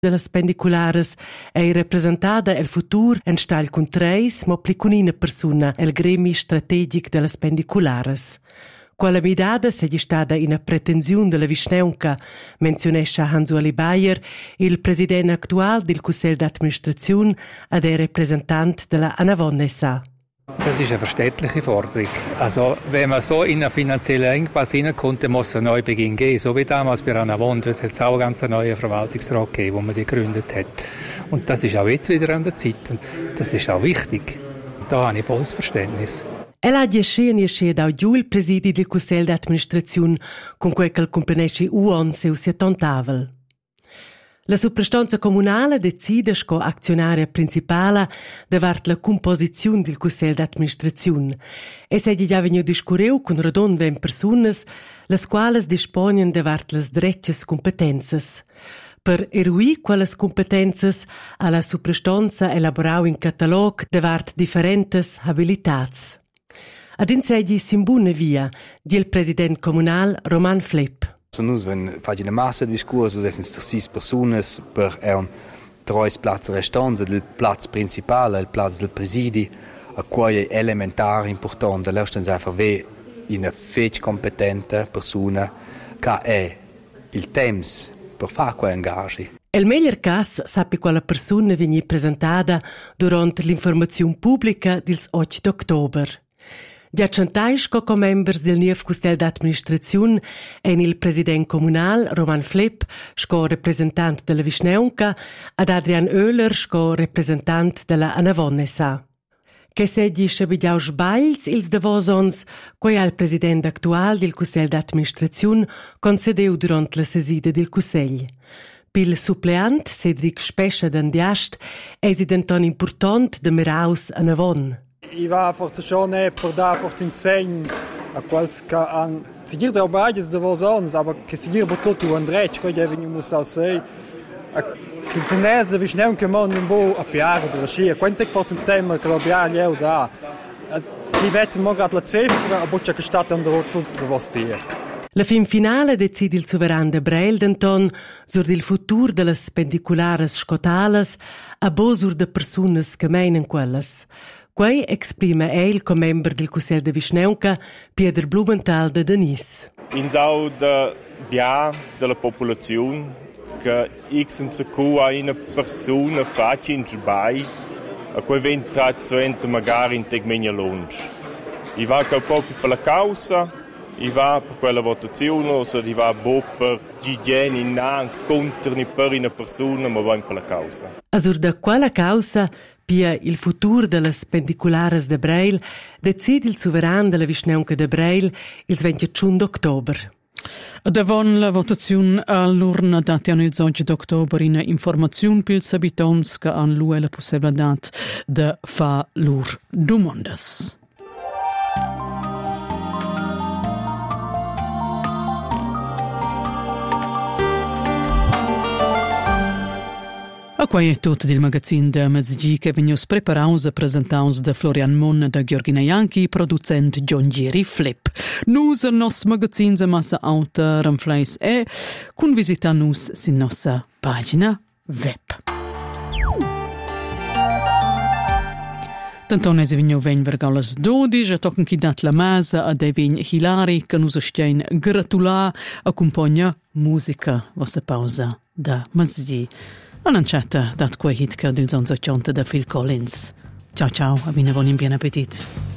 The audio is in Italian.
delle spendiculares è rappresentata il futuro en stal con treis, ma pli con una persona, il gremi strategic delle spendiculares. Quella midada sei stata in pretensione della Vischnaunca, menzionesce Hans-Uli Bayer, il presidente attuale del Consiglio d'Administrazione ed il rappresentante della Anavon SA. Das ist eine verständliche Forderung. Also, wenn man so in einen finanziellen Engpass hineinkommt, dann muss es einen Neubeginn geben. So wie damals bei Anavon, dort hat es auch einen ganz neuen Verwaltungsrat gegeben, wo man die gegründet hat. Und das ist auch jetzt wieder an der Zeit. Und das ist auch wichtig. Da habe ich volles Verständnis. Ha gescien da giù il presidi del Consiglio d'Administrazione con quel che componesce UON seu settantavel. La suprastanza comunale decide sco azionaria principale davart la composizione del Consiglio d'Administrazione e se già vegno discureu con radon 20 personas, las quales disponien davart las drecces competences. Per eruir quelles competences a la suprastanza elaborau in catalog davart differentes habilitats. Ad inseggi simbune via, di il president comunal Roman Flepp. Nus facciamo una massa di discorsi, sono 6 persone per un 3 piazze restanti, il piazzo principale, il piazzo del presidi, a cui è elementare importante. Allora stiamo a fare una fece competente persona che ha il tempo per fare quei ingaggi. Il miglior caso sappi quella persona viene presentata durante l'informazione pubblica del 8 ottobre. Già centaisko come members del nuovo Consiglio d'Administrazione e il presidente comunale Roman Flepp, sco rappresentante della Vischnaunca, ed Adrian Oehler, sco rappresentante della Anavon SA. Che seggi schabigiau sbaglios ils davosons, quei al presidente attuale del Consiglio d'Administrazione concedeu durante la sesida del Consiglio. Pil suppleant Cedric Spescia d'Andiast è un important de Meraus Anavon. Ich war forse schon per da forse insegn a quals che an seguir da obages de vos ons, aber che seguir botto un dretch, che deveni muss auch sei. Che stenes de visneun che mon un bo a piare de scia, quante forse un tema che lo abbiamo io da. Di vet mo grad la cifra, a boccia che stat an de vos tier. La fin finale decide il sovrano de Breil d'Anton sur il futuro delle spendiculares scotales a bo sur de personas che meinen quelles. Quei esprime il come membro del Consiglio de Vischnaunca, Pieter Blumenthal de Denis. In sau de bia della popolazione che XNCQ a una persona faccia in sbai a cui venta suente magari in tegmenia lunch. I va proprio per la causa, i va per quella votazione, o se i va per igiene in contro per una persona, ma va per la causa. Asur da quella causa pia il futuro delle spendiculares de Breil decide il sovrano della Vischnaunca de Breil il 21 ottobre. Davon la votazione all'urna data il 12 ottobre in informazione per gli abitanti che hanno la possibilità di fare loro domande. A quai è tutto il magazzino da Mezzgi che venius preparaus e presentaus da Florian Mon da Gheorghi Janchi, producent John Giri Flip. Nus il nostro magazzino da massa auta ramfleis e con visita nus sin nostra pagina web. Tantone se vigno ven vergaulas 12, tocken chi dat la masa a de vegn Hilari che nus stein gratula accompagna musica vostra pausa da Mezzgi. Annunciata dat quei hit che del 80 da Phil Collins. Ciao ciao, a bine buon in bien appetit.